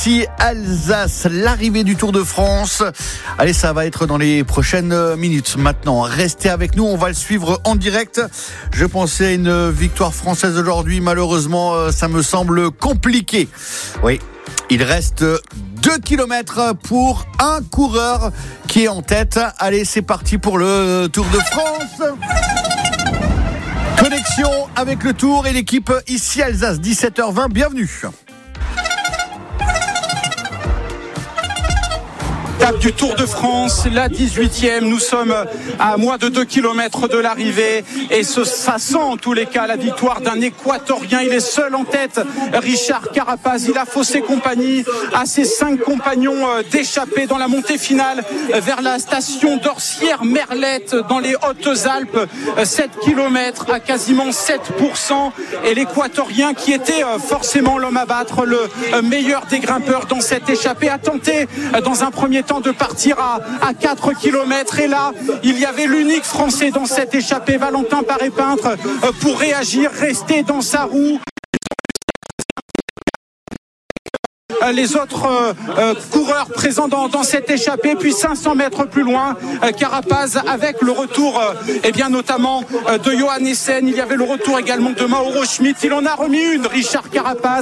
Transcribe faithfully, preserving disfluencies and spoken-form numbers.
Si Alsace, l'arrivée du Tour de France. Allez, ça va être dans les prochaines minutes. Maintenant, restez avec nous, on va le suivre en direct. Je pensais à une victoire française aujourd'hui. Malheureusement, ça me semble compliqué. Oui, il reste deux kilomètres pour un coureur qui est en tête. Allez, c'est parti pour le Tour de France. Connexion avec le Tour et l'équipe ici Alsace, dix-sept heures vingt, bienvenue. Étape du Tour de France, la dix-huitième, nous sommes à moins de deux kilomètres de l'arrivée et ce, ça sent en tous les cas la victoire d'un Équatorien. Il est seul en tête, Richard Carapaz, il a faussé compagnie à ses cinq compagnons d'échappée dans la montée finale vers la station d'Orsières-Merlette dans les Hautes-Alpes, sept kilomètres à quasiment sept pour cent et l'Équatorien qui était forcément l'homme à battre, le meilleur des grimpeurs dans cette échappée, a tenté dans un premier temps de partir à, à quatre kilomètres et là il y avait l'unique Français dans cette échappée, Valentin Paré-Peintre, pour réagir, rester dans sa roue. Les autres euh, euh, coureurs présents dans, dans cette échappée, puis cinq cents mètres plus loin, euh, Carapaz avec le retour euh, eh bien notamment euh, de Johan Essen, il y avait le retour également de Mauro Schmid, il en a remis une, Richard Carapaz.